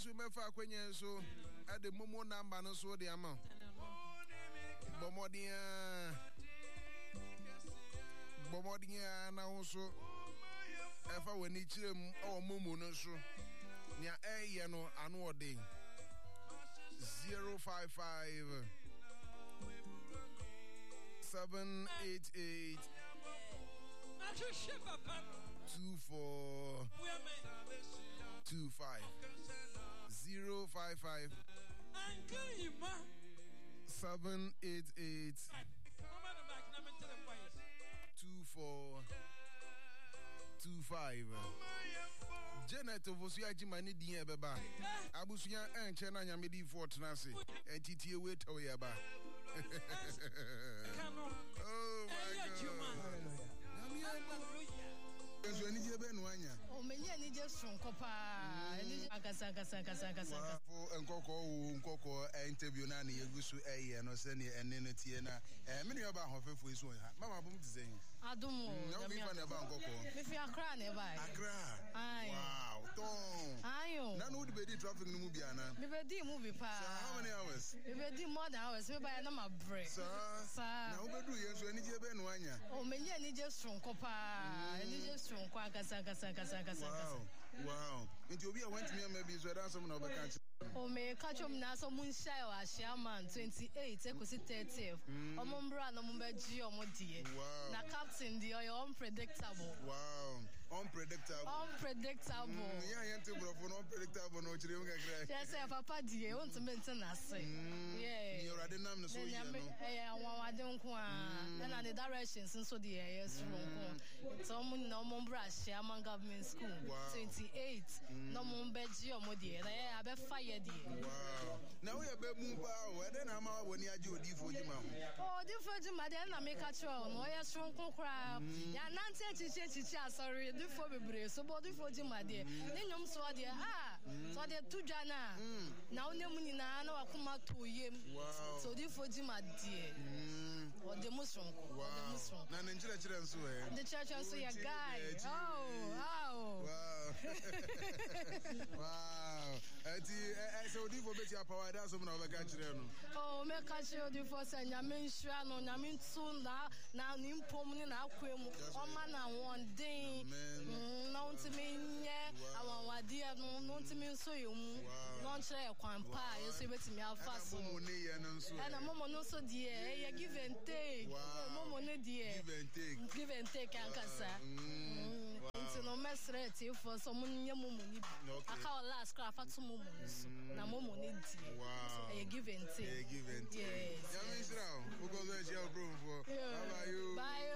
Sumefa kwenye so at the momo number no so the amount. Bomodia na also efa weni chirem or mumu no so nya eh no anu day 055 788 2425 055 788 2425 Janet Vosia Jimani Dia Baba Abusia and Chena Yamidi Fortnasi and TTA wait away ba. Oh my God. So any jebe no anya. O menye ni je sonko pa. Ni akasa. Nkoko interview na na yegusu no se ne ene no tie na. Me ne ba hofefo isu ha. Mama bum tizen. Adumo. Na me fa na ba nkoko. Me fi Accra na ba. Accra. Wow. Ton. Ayo. Na no be di traffic no mu bia na. Me be di mu bi pa. So how many hours? Me be di more than hours. Me ba na ma break. Sir. Na wo be du yen so ani jebe no anya. O menye ni je sonko pa. Ni je sonko akasa. Wow. Into obi a went me maybe so that some no be catch. O me catch him na so mun share wa Shaman 28 ekosi 30th. Omo mbra no mo be gi omo die. Na captain the unpredictable. Wow. Unpredictable. Yeah, yente bro for unpredictable no chire nga kra. Yes, papa die won to maintain ase. Yeah. You already know so here no. Wan wade nko a. Na the directions so the yes nko. So mo no mo mbra Shaman government school 28. No mo be gi omo die. Na abe fire. Wow. Now we are being moved. Then I'm out when you do Difojima. Oh, Difojima, then I make a troll. No, you're strong crab. Yeah, Nancy, sorry, Difobri, so body Fojima, dear. Then you saw dear. So they're two Jana. Now, Nemunina, no, I come out to him. Wow. So Difojima, dear. Or the Muslim. Wow. Nan in church and so the church and so your guy. Oh. Wow. So Difo bet your power, that's something of a catch. Oh, make a show Difo and Yamin Shrano, Yamin soon now Nimpom in Aquim, or man one day. No to me, yeah, I want dear, no to me, so you don't share a quampa, you see what me out fast. And a moment no so dear, give and take. Momo dear, give and take, Ancasa. No mess ready for some money. I call last craft at some moments. Na momo need. Wow. A give and take. Yes. Yamis now. Who goes there your room for? How about you? Bye.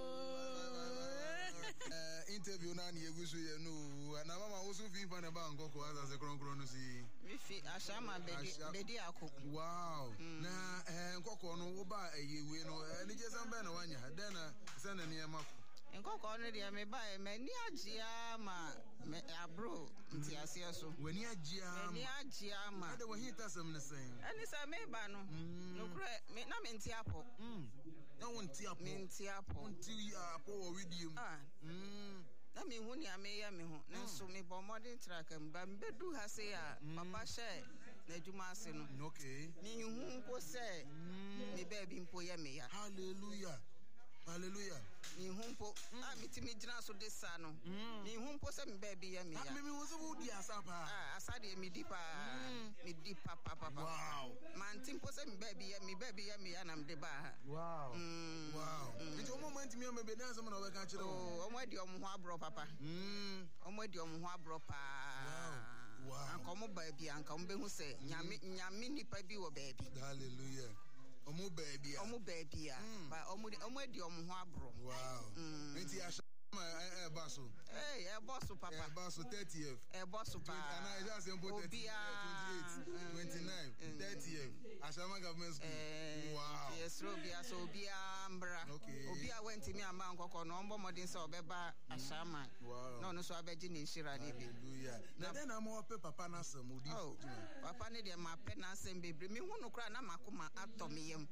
Interview na yegusu ye no. Na mama also fi fan about nkoko as a kronkron si. We fi ashama bedi ako. Wow. Na nkoko no wo ba eyewe no. Ni jesam be na wanya. Den na se na ne mako. Nkoko no dia me ba me ni agia ma me abro nti ase so wani agia ma ade wo hita sam ne sen ani sa me ba no no kure me na me nti apo na won nti apo me nti apo nti apo wo widiem na me hu ni ameya me hu nso me bo modern track mba mbedu ha se ya papa she na adwuma ase no okay ni hu mpo se me ba bi mpo ye me ya hallelujah ni humpo mitimi gina so desa no ni humpo se me ba bi ya me ya me wo so wo di asapa asade me di pa papa wow man timpo se me ba bi ya me ya na me de ba wow nti o moment mi me be na so na we ka kire o mo di o mo ho abro papa o mo di o mo ho abro pa wow anka mo ba bi anka mo be hu se nyame nipa bi wo ba bi hallelujah omo baby ba omo di omo ho abro wow nti Basso. Hey, Basso, Papa. Basso 30th. Basso, Papa. And I just put 28, 29, 30th. Ashama government school. Wow. Yes, Robia, so Obia Ambra. Okay. Obia went to me a man, Coco, no more modern so beba Ashama. Wow. No, so I bet in Shira. Hallelujah. Now then I'm more Papa Nasam. Oh, Papa need my pen and send baby. Me won't cry, na makuma atomium.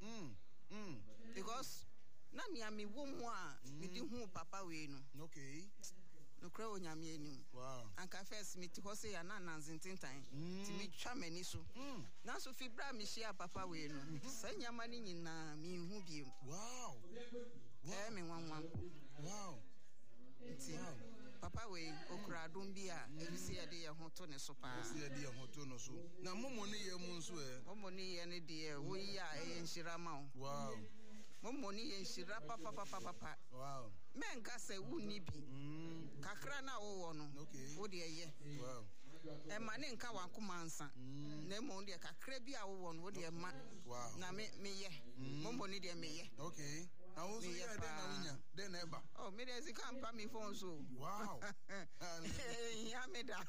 Because na mi ami wo mu a mi di hu papa we no okay no kra onyame anim wow anka first meet ho say ya na nanzentintan ti me twa mani so na so fibra me hia papa we no sanyama ni nyina me hu biem wow me wanwan wow ti papa we okura dum bia ebisi ye de ye ho to ne so pa se de ye ho to no so na momo ne ye mu nso momo ne ye ne de wo yi a ye nhira ma wo wow momo ne ye nhira papa wow menka se wuni bi kakra na wo wo no wo de ye wow e ma ne nka wankoma ansa na mo de kakra bi a wo wo no wo de ma wow na me ye momo ne de me ye okay na wo so ye de na wunya de na eba oh me de zika mpa me phone so wow ya me da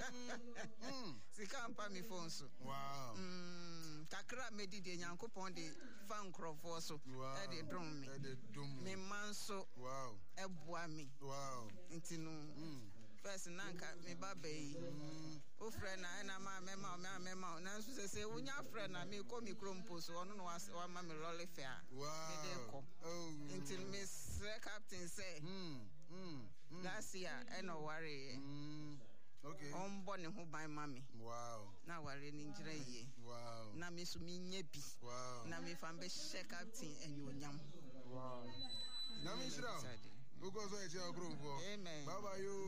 zika mpa me phone so wow kakra me di de nyankopon de fa nkrofo so e de drum me manso wow eboa me wow intinu first nanka me baba yi o friend na ma mema na so se wonya friend na me ko mi krompo so ono no wa ma me rolle fair me de ko until me captain say last year e no worry okay on bone ho ban mami wow na worry ni njira ye wow na me so mi nya bi wow na me fa be captain enyonyam wow na me shira because I tell Grumpo. Amen. Bye bye you. Bye.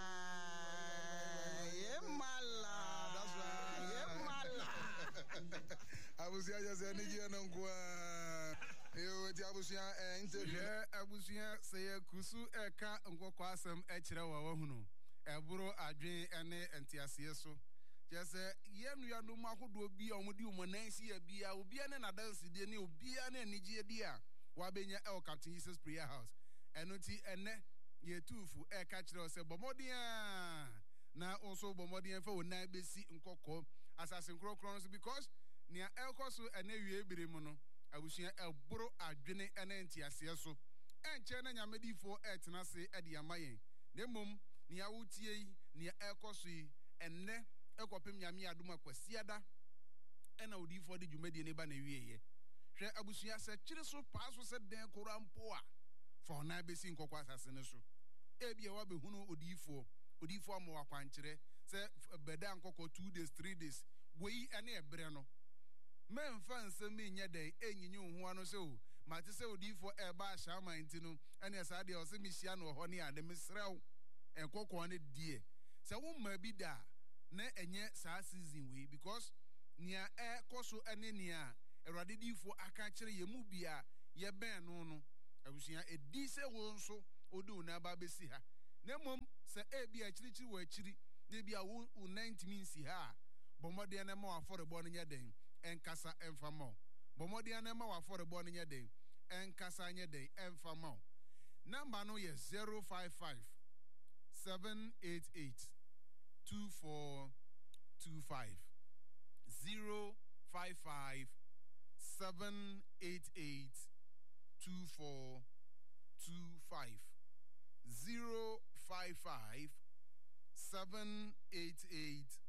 Yemala. That's right. Yemala. Abusia just any year no kwa. Yo eti abusia interview. Abusia say kusu eka nkokọ asem ekire wa hunu. Eburo adwen ene entiase so. Just yenu no makodo bi omudi umonansi ya bia obi ane na dance de ne obi ane anigye di a wa benya El Captain Jesus Prayer House. Enoti ene ye tufu ka kire se bomodian na also bomodian fa wona besi nkokọ assassin krokron so because nia elkoso ene wie bire mu no abusua elboro adwene ene ntiase so enche na nyamedifo etena se ede amayen na mom nia wutie yi nia elkoso yi ene ekopem nyame adom akwasiada ena odifo de dwumadi ne ba na wie ye hwe abusua se kire so paaso se den korampo a for na besi nkokọ asase so ebia wa behunu odifo amo akwankyere se beda nkokọ 2 days 3 days boyi ene ebre no memfa nsem enye den enyinyu ho ano se o mate se odifo eba ahama nti no ene sa de o se mihia no ho ne ade mesrew nkokọ ne die se wo ma bi da na enye sa season we because nia koso ene nia erade difo aka kire yemu bia ye ben no abusia edi se wo nso odu na ba besi ha na mom se ebi akirichiri wo akiri na bia wo 90 minsi ha bomode na ma aforebo no nya den enkasa emfama bomode na ma aforebo no nya den enkasa nya den emfama number no ye 055 788 2425 055 788 2425 055 788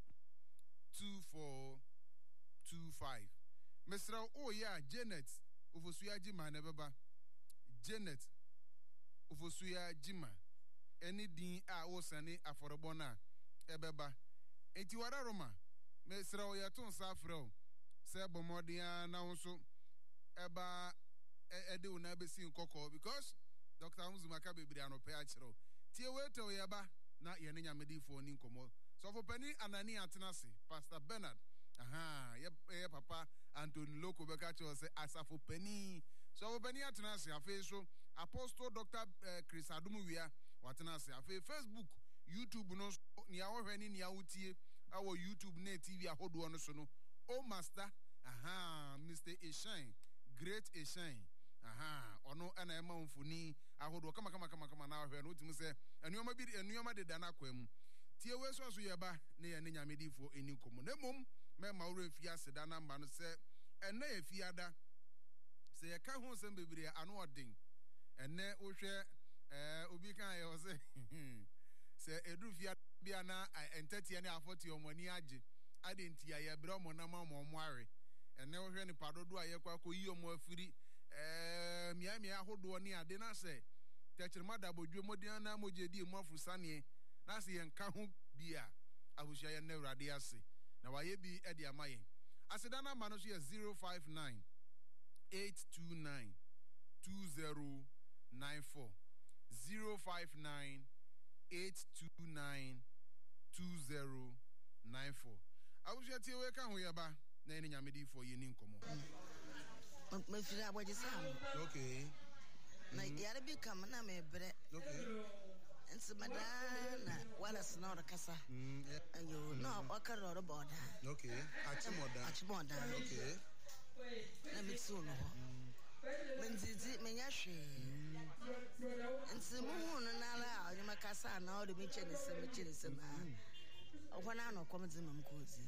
2425 Mr. Oya Janet Ofosuya Jima nebeba Janet Ofosuya Jima any din a osane aforobona ebeba enti wara Roma Mr. Oya ton safro se bomodia na nso eba ede una besi nkokọ because Dr. Amuzumaka bebiri anope achiro tie weto yeba na ye ne nyamedifo ni nkomo so for pani anani atenase Pastor Bernard ye papa Anthony Loko beka cho se asafo pani so for pani atenase afi so Apostle Dr. Chris Adumuwia watenase afi Facebook YouTube no ni ahwehwe ni awutie awo YouTube na TV ahodo no so no O Master Mr. Eshain Great Eshain ono ana ema mfuni ahodo kama na ahwe no utim se enuoma de dana kwam tie we so yeba ne ye ne nyamedifo eni komo na mom me ma woro afia seda na mba no se ene afiada se ye ka ho sem bebire ano odin ene wo hwe obi kan ye o se edu fia bia na entetie ne afoti omani age adentia ye bre omo na ma mo are ene wo hwe ni padodo a ye kwa ko yi omo afiri mia ahodo ni ade na se Techmada Bojo Modiana Mojedi Mofusani, Nasi and Kahu Bia, Abushaya Nevradiasi. Now I be Eddie Amaye. Asedana Manosia 059 829 2094 059 829 2094. I wish you had to work on where ba Nanny Yamidi for you in Como. Okay. Yara be coming, I'm a bread. Okay. And some madana, what a snort a casa. And you know, what can roll about her. Okay. Achimoda. Okay. Let me soon. Menzizi Menyashi. And some moon and allow you, Macassa, and all the Michelis. When I know comes in Cozy.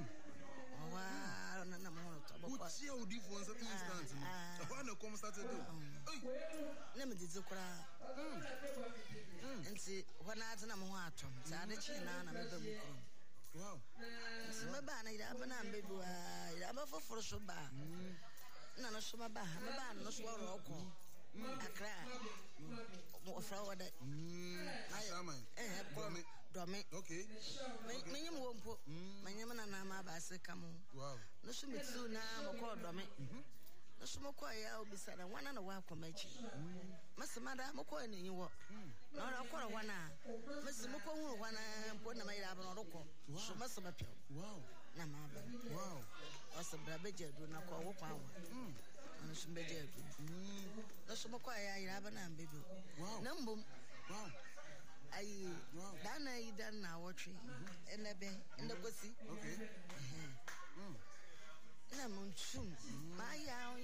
Wow, no more. What's your difference of instance? I want to come start to do. Let me do the crowd. And see, when I don't know what to say, I don't know. Wow. It's my banner, I have an baby. I have a for so bad. None of my bad, no swallow. I cry. More flower that Domi. Okay. Many won't put my name and Nama by Secamo. Wow. No Sumitsu now, call Domi. No smoke, I'll be said, and one and a while commachi. Master Madame Moko and you walk. Not a quarter one hour. Mr. Moko, one and put a maid up on Rocco. So must have appeared. Wow. Nama. Wow. What's a babaja do not call power. And some bedroom. No smoke, I have an baby. Wow. Number. Wow. I done now watching and the bay and the pussy. Okay. Lemon soon. My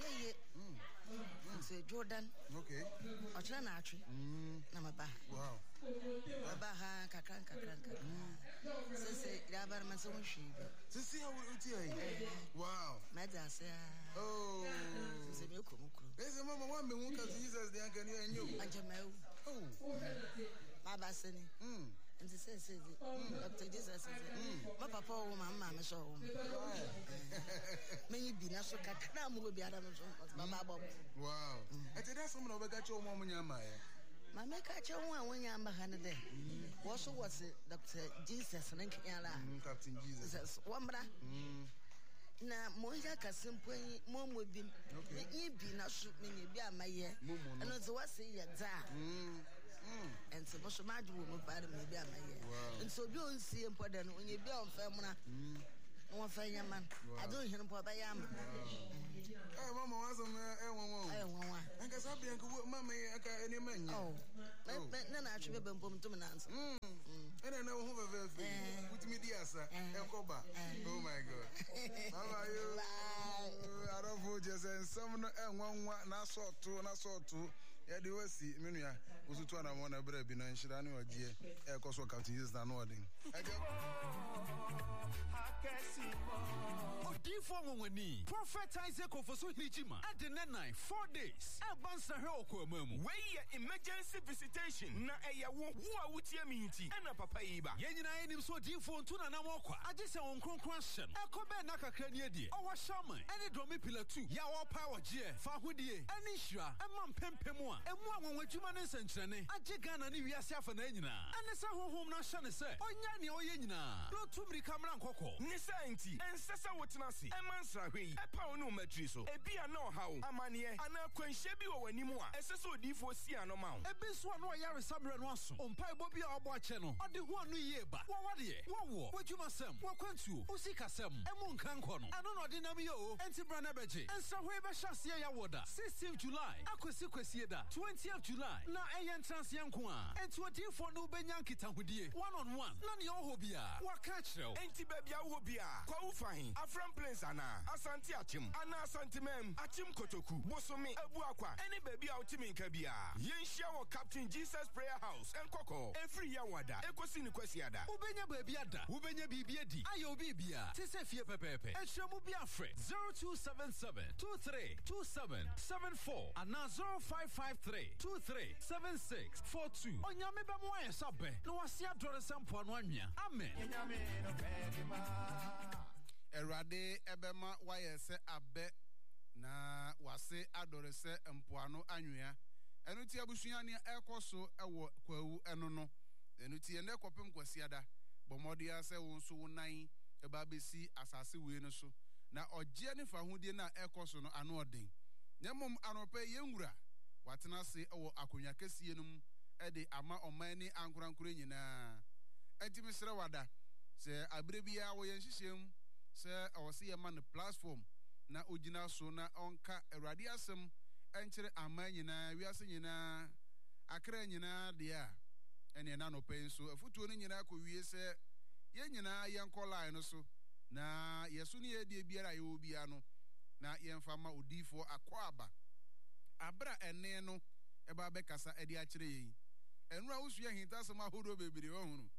Jordan. Okay. Or Chanatri. Namaba. Wow. Baha Kakanka. Say, Rabarman so she. To see how we wow. Madas. Oh. There's a mama one who can Jesus, the uncle and you. And Jamel. Oh. Abasani. And he says, Dr. Jesus, my papa, my mamma, so many be not so cat, will be Adam. Wow. I said, that's someone over got your woman, my make at your one when you're behind the day. Also, was it Dr. Jesus and Captain Jesus? One bra. Now, Moja Casimpo, Mom would be not shoot me, be a my year. And also, what's the and so much mad woman by me, and so you see important when you be on family. One fine man, I don't hear him for by yam. Oh, Mamma wasn't I guess I'll be a good mamma, any man. Oh, then I should have been put to an answer. And I know who put me, dear sir, oh my God. How are you? I don't know, just and some and one, not saw two, and I saw two. Yeah, the West, Minia was to one of the baby, and she ran over here. Air cost what counting is than wording. Prophet Isaac of Hijima at the 4 days. Abansa Hoko Mum. Way emergency visitation. Na a would hear me and a papaiba. Yenina and so deep for Tuna Namoko. I just on question. A Kobe Naka Kanyadi. Our shaman. And a Domi Pillar 2. Yawa Power G. Fahudi. And Ishra. And Mam Pempemoa. And one with you man and Senchane. I Jigan and Yasaf and Enina. And the Saho Home Nashana say. Onyani Oyenina. No Tumri Kamran Coco. Nisanti. And Sessa Watanasi. And Mansrahi. A pound no matriso. A beer no how. Amania. And a Quenshebi or anymore. A Sesso D4C and amount. A Biswan or Yari Sabran Wasso. On Pai Bobby or channel. On the 1 year back. What ye? What you must say? What can't you? Usikasem. A moon can corner. I don't know Dinamio. Antibrana Beji. And Sahweba Shasia Yawoda. 16th July. Aquasiquasieda. 20th July. Na Ayan Transyankua. And 20th for no Benyankita with ye. 1-on-1. None your hobia. What catch you? Antibabia hobia. Qualifying. Afram Place Anna. Asanti Achim. Anna Santimem. Achim Kotoku. Bosomi. Ebuakwa. Any baby out in Kabia. Yen shower Captain Jesus Prayer House. And Coco. Every Yawada. Ekosini Kwesiada. Ubenya Babiada. Ubenya Bibiadi. Ayo Bibia. Tisefia Pepepe. And Shamubia Fred. 0277 232774. And now 0553 237642. Onyame Bamoya Sabe. No Asia Dorasam Ponwania. Amen. Erade Ebema Wayese Abe na wase adorese mpoano anwea enu ti abusua ne ekoso ewo kwawu eno no enu ti ene kopem kwasiada bomodia se wo nso wonan eba besi asase we no so na ogye ne fa hodie na ekoso no ano oden nyemom anope yenwura watena se ewo akonya kesie num ede ama oman ni ankorankora nyina antimisra wada se abrebia wo yenhyehyem se awose yema ne platform na ogina so na onka awurade asem enkyere ama nyina wiase nyina akra nyina de a ene na no pen so afutuo no nyina ko wie se ye nyina yenko line no so na yeso ne ye de biara ye obia no na yemfa ma odifo akwaba abra ene no eba be kasa ede a kire yi enura usua hinta sema hodo bebere ohunu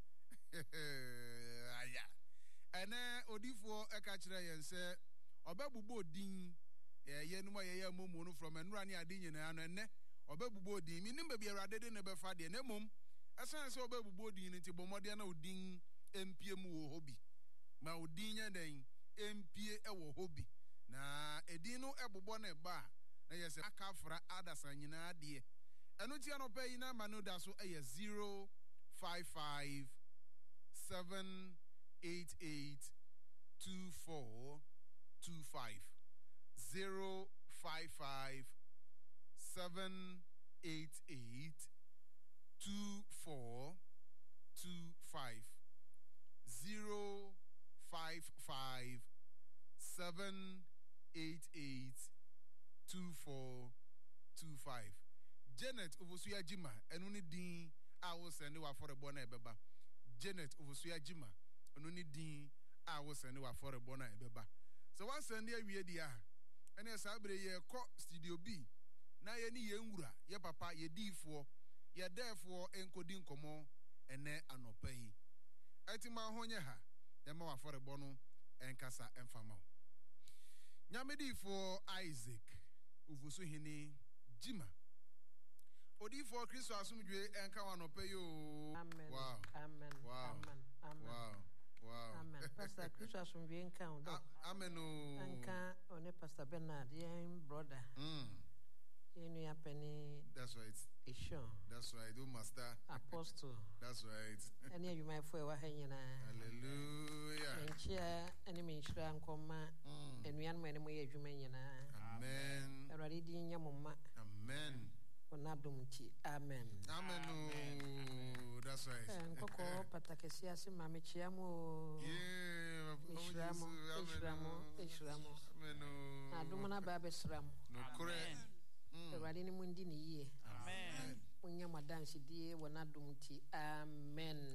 aya ene odifo eka kire yen se obebubo odin ye numa ye momo no from enura ne ade nyina no ene obebubo odin mi nimba bi awrade de ne befa de na mom esan se obebubo odin nti bomode na odin empie mu wo hobi ma odin nya den empie ewo hobi na edin no ebobo na ba na yese akafra adasa nyina de eno ti anopa yi na manu da so 055 788 2425 055 788 2425 055 788 2425 Janet Ovosuya Jima enu ni din a wo sende wa forebo na ebeba Janet Ovosuya Jima enu ni din a wo sende wa forebo na ebeba so wa sende awie dia ene sabre ye ko studio B na ye ni ye nwura ye papa ye difo ye defo enkodi nkomo ene anopa yi atima honye ha ye ma wa forebo no enkasa emfama nyamedifo Isaac Ovosu hini Jima Odifo Kristo asumdwe enka wanope yo. Amen. Wow. Amen. Wow. Amen. Amen. Wow. Wow. Amen. Pastor Kristo asumdwe enka ondo. Amen. Enka one Pastor Bernard yen brother. Yenu ya penny. That's right. Isho. That's right. O master. Apostle. That's right. Ene you my for wa henyina. Hallelujah. Enchia ene me nshira nkoma. Enuan mo ene mo ye adwuma nyina. Amen. Erade din nyamoma. Amen. Onadumchi. Amen. Amen. Oh, that's right. Nkoko patakesi ase mame chiamo. Yeah. Ishramo. Amen. Adumana ba besram. No correct. Erade ni mundi ni ye. Amen. Munya madansi die wonadumchi. Amen.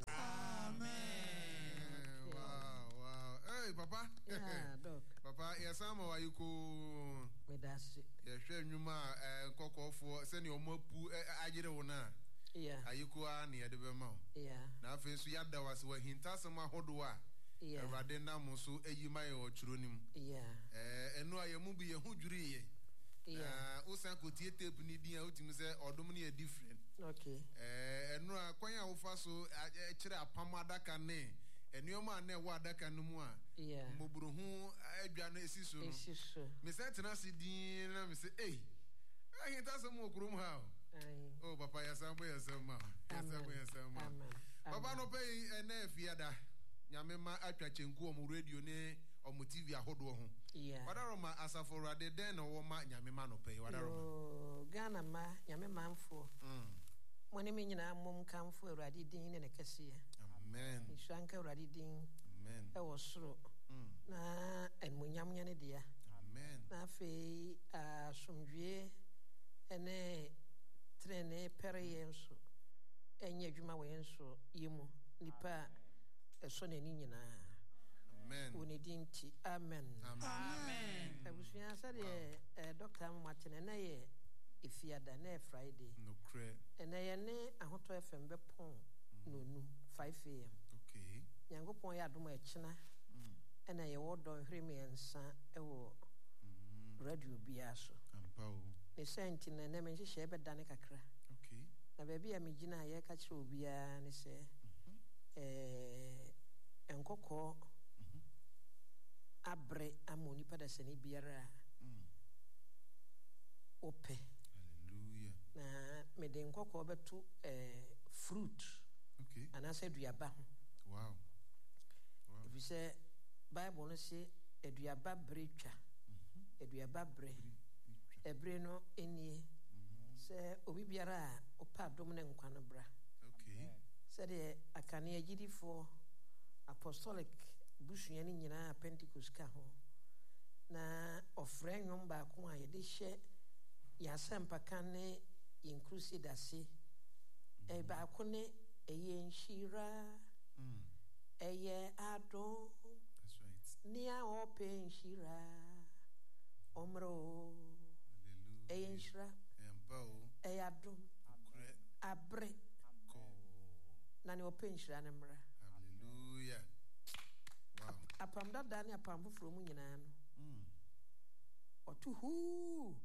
Amen. Wow. Hey, Papa. Yeah, doc. Papa, yasama wa yuko Medasi. yehwe nwuma kokofo se ne omapu agire wona. Yeah. Ayiko a ne yede bema o. Yeah. Na afi so yada wase wa hintasem ahodo a. Yeah. Erade na mo so eyiman o churonim. Yeah. Enu ayemu bi ye hudwuri ye. Yeah. Usan ko tie tape ni din a utimi se odom ne different. Okay. Enu a kwan a wo fa so kire apam adaka ne enuoma na ewo adaka no mu a. Yeah. Moburu hu adwa no esiso no. Esiso. Me say tena si din na me say hintasem okurum ha o. Oh, Papa, yes, I'm ma. Amen. Papa, no pay ene fiada. Nyamema atwa chenku omu radio ne omu TV ahodo ho. Yeah. Wadaroma asafo de den no ma nyamema no pay wadaroma. Ghana ma nyamema mfo. Mone me nyina mom kamfo Awurade din ne kese. Amen. Ishanka Awurade din. Amen. E wo soro. Na enmunyam nya ne dia. Amen. Na fe asomdwe ene trene perienso enye adwuma we enso yemu nipa eso na ni nyina. Amen. Unidinti. Amen. Amen. Abusuya sa de Dr. Martin na ye ifiada na Friday. No cre. Na ye ne ahoto FM be pon no 5 am. Okay. Nyankopon ya adom akina. Na ye wodo hweme ensa e wo radio bia so. Ampao. Ne senti na na me hye be dane kakra. Okay. Na baby a megina ye ka kire obia ne se enkoko abre amoni pada sene biara ope. Hallelujah. na me de nkɔkɔ bɛto fruit Okay. and I said aduaba ho. Wow. If you say Bible no say aduaba bre twa. Aduaba bre. Ebre no enie. Say obi biara a opa dom ne nkwa no bra. Okay. Say de akane agidifo apostolic busuani nyina Pentecost ka ho. Na ofre nwom ba ko a ye de hye ya sempa kan ne inclusive ase. E ba ko ne eye nshira. Eye adom. That's right. Nia open nshira. Omro. Eye nshira. Eye adom. Abre. Na ne open nshira ne mra. Hallelujah. Wow. Apam dada ne apam foforo mu nyina no. Otu hu.